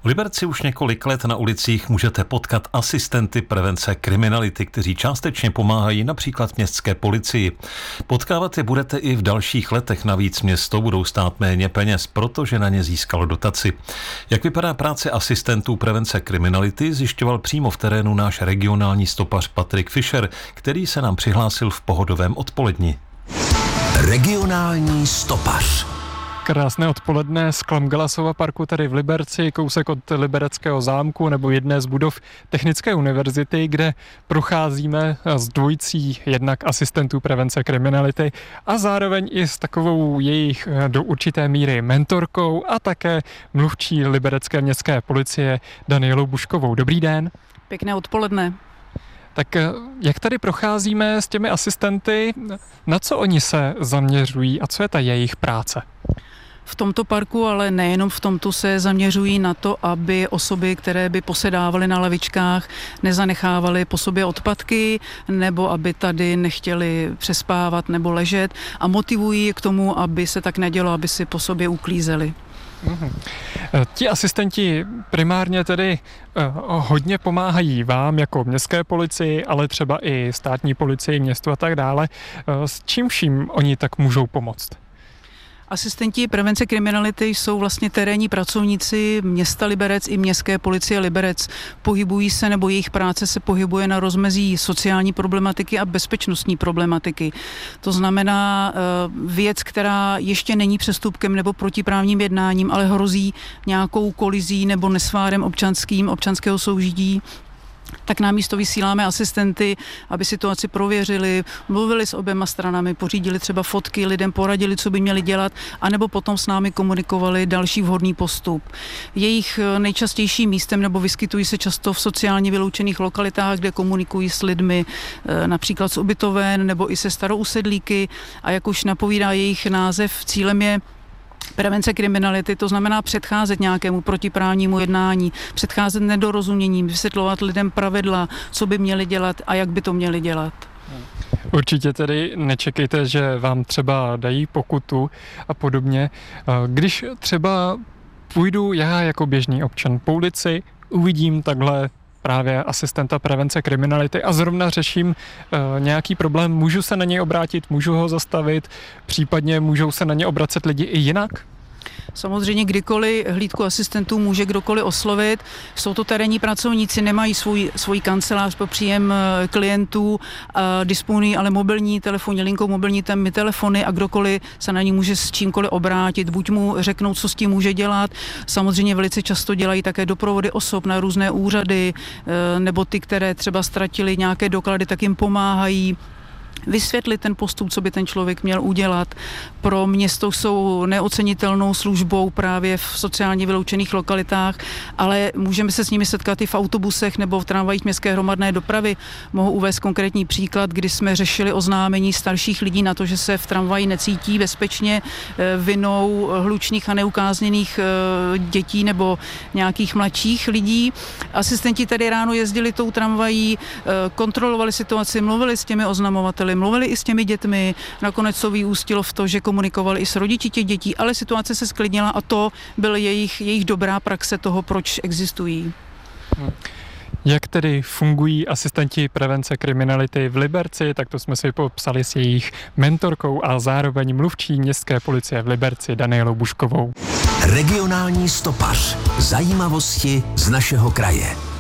V Liberci už několik let na ulicích můžete potkat asistenty prevence kriminality, kteří částečně pomáhají například městské policii. Potkávat je budete i v dalších letech, navíc město budou stát méně peněz, protože na ně získalo dotaci. Jak vypadá práce asistentů prevence kriminality, zjišťoval přímo v terénu náš regionální stopař Patrik Fischer, který se nám přihlásil v pohodovém odpoledni. Regionální stopař. Krásné odpoledne z Klamgalasova parku tady v Liberci, kousek od Libereckého zámku nebo jedné z budov Technické univerzity, kde procházíme s dvojicí jednak asistentů prevence kriminality a zároveň i s takovou jejich do určité míry mentorkou a také mluvčí liberecké městské policie Danielou Buškovou. Dobrý den. Pěkné odpoledne. Tak jak tady procházíme s těmi asistenty, na co oni se zaměřují a co je ta jejich práce? V tomto parku, ale nejenom v tomto, se zaměřují na to, aby osoby, které by posedávaly na lavičkách, nezanechávaly po sobě odpadky, nebo aby tady nechtěli přespávat nebo ležet a motivují je k tomu, aby se tak nedělo, aby si po sobě uklízeli. Ti asistenti primárně tedy hodně pomáhají vám jako městské policii, ale třeba i státní policii, městu a tak dále. S čím vším oni tak můžou pomoct? Asistenti prevence kriminality jsou vlastně terénní pracovníci města Liberec i městské policie Liberec. Pohybují se, nebo jejich práce se pohybuje na rozmezí sociální problematiky a bezpečnostní problematiky. To znamená věc, která ještě není přestupkem nebo protiprávním jednáním, ale hrozí nějakou kolizí nebo nesvárem občanského soužití, tak na místo vysíláme asistenty, aby situaci prověřili, mluvili s oběma stranami, pořídili třeba fotky, lidem poradili, co by měli dělat, anebo potom s námi komunikovali další vhodný postup. Jejich nejčastějším místem, nebo vyskytují se často v sociálně vyloučených lokalitách, kde komunikují s lidmi, například z ubytoven nebo i se starousedlíky, a jak už napovídá jejich název, cílem je prevence kriminality, to znamená předcházet nějakému protiprávnímu jednání, předcházet nedorozuměním, vysvětlovat lidem pravidla, co by měli dělat a jak by to měli dělat. Určitě tedy nečekejte, že vám třeba dají pokutu a podobně. Když třeba půjdu já jako běžný občan po ulici, uvidím takhle právě asistenta prevence kriminality a zrovna řeším nějaký problém, můžu se na něj obrátit, můžu ho zastavit, případně můžou se na ně obracet lidi i jinak? Samozřejmě kdykoliv hlídku asistentů může kdokoliv oslovit. Jsou to terénní pracovníci, nemají svůj kancelář pro příjem klientů, disponují ale mobilní telefonní linkou, mobilní telefony a kdokoliv se na ní může s čímkoliv obrátit, buď mu řeknout, co s tím může dělat. Samozřejmě velice často dělají také doprovody osob na různé úřady, nebo ty, které třeba ztratili nějaké doklady, tak jim pomáhají vysvětlit ten postup, co by ten člověk měl udělat. Pro město jsou neocenitelnou službou právě v sociálně vyloučených lokalitách, ale můžeme se s nimi setkat i v autobusech nebo v tramvajích městské hromadné dopravy. Mohu uvést konkrétní příklad, kdy jsme řešili oznámení starších lidí na to, že se v tramvaji necítí bezpečně vinou hlučných a neukázněných dětí nebo nějakých mladších lidí. Asistenti tedy ráno jezdili tou tramvají, kontrolovali situaci, mluvili s těmi oznamovateli, mluvili i s těmi dětmi, nakonec to vyústilo v to, že komunikovali i s rodiči těch dětí, ale situace se sklidnila a to byl jejich dobrá praxe toho, proč existují. Jak tedy fungují asistenti prevence kriminality v Liberci, tak to jsme si popsali s jejich mentorkou a zároveň mluvčí městské policie v Liberci Danielou Buškovou. Regionální stopař. Zajímavosti z našeho kraje.